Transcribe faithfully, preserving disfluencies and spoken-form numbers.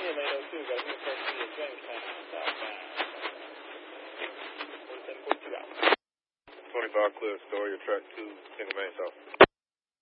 twenty-five clear, store your track two, single main south.